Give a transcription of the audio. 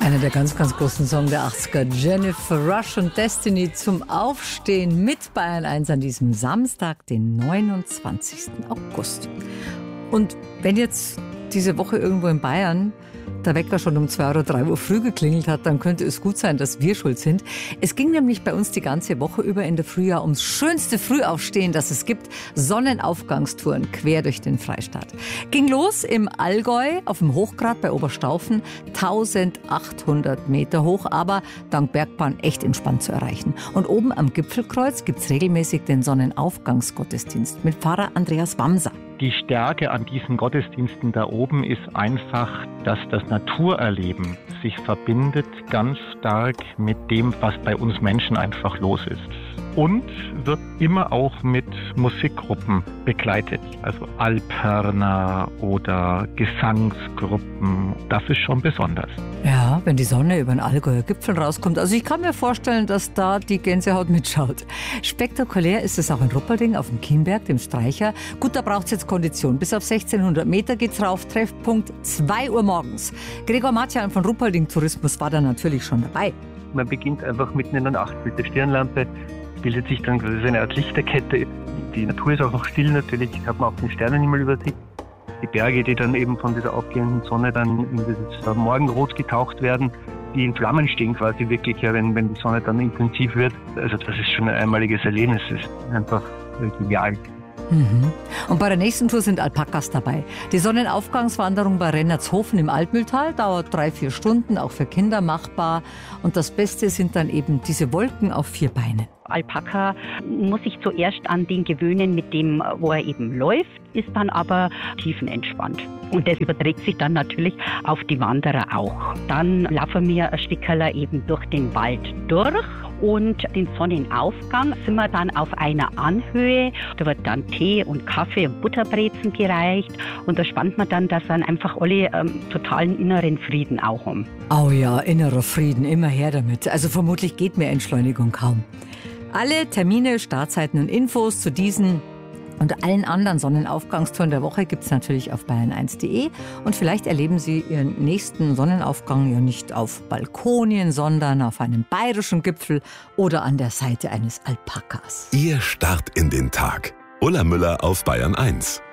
Einer der ganz, ganz großen Songs der 80er. Jennifer Rush und Destiny zum Aufstehen mit Bayern 1 an diesem Samstag, den 29. August. Und wenn jetzt diese Woche irgendwo in Bayern der Wecker schon um 2 oder 3 Uhr früh geklingelt hat, dann könnte es gut sein, dass wir schuld sind. Es ging nämlich bei uns die ganze Woche über in der Frühjahr ums schönste Frühaufstehen, das es gibt. Sonnenaufgangstouren quer durch den Freistaat. Ging los im Allgäu auf dem Hochgrat bei Oberstaufen, 1800 Meter hoch, aber dank Bergbahn echt entspannt zu erreichen. Und oben am Gipfelkreuz gibt's regelmäßig den Sonnenaufgangsgottesdienst mit Pfarrer Andreas Wamser. Die Stärke an diesen Gottesdiensten da oben ist einfach, dass das Naturerleben sich verbindet ganz stark mit dem, was bei uns Menschen einfach los ist. Und wird immer auch mit Musikgruppen begleitet, also Alphörner oder Gesangsgruppen. Das ist schon besonders. Ja, wenn die Sonne über den Allgäuer Gipfel rauskommt. Also ich kann mir vorstellen, dass da die Gänsehaut mitschaut. Spektakulär ist es auch in Ruppolding auf dem Kienberg, dem Streicher. Gut, da braucht es jetzt Kondition. Bis auf 1600 Meter geht's rauf. Treffpunkt 2 Uhr morgens. Gregor Matjan von Ruppolding Tourismus war da natürlich schon dabei. Man beginnt einfach mitten in der Nacht mit der Stirnlampe. Bildet sich dann quasi eine Art Lichterkette. Die Natur ist auch noch still natürlich, hat man auch den Sternenhimmel über sich. Die Berge, die dann eben von dieser aufgehenden Sonne dann in das Morgenrot getaucht werden, die in Flammen stehen quasi wirklich, ja, wenn die Sonne dann intensiv wird. Also das ist schon ein einmaliges Erlebnis, das ist einfach genial. Mhm. Und bei der nächsten Tour sind Alpakas dabei. Die Sonnenaufgangswanderung bei Rennertshofen im Altmühltal dauert 3-4 Stunden, auch für Kinder machbar. Und das Beste sind dann eben diese Wolken auf 4 Beinen. Alpaka muss sich zuerst an den gewöhnen, mit dem, wo er eben läuft, ist dann aber tiefenentspannt. Und das überträgt sich dann natürlich auf die Wanderer auch. Dann laufen wir ein Stückerl eben durch den Wald durch und den Sonnenaufgang sind wir dann auf einer Anhöhe. Da wird dann Tee und Kaffee und Butterbrezen gereicht und da spannt man dann, dass dann einfach alle totalen inneren Frieden auch haben. Oh ja, innerer Frieden, immer her damit. Also vermutlich geht mehr Entschleunigung kaum. Alle Termine, Startzeiten und Infos zu diesen und allen anderen Sonnenaufgangstouren der Woche gibt es natürlich auf bayern1.de. Und vielleicht erleben Sie Ihren nächsten Sonnenaufgang ja nicht auf Balkonien, sondern auf einem bayerischen Gipfel oder an der Seite eines Alpakas. Ihr Start in den Tag. Ulla Müller auf Bayern 1.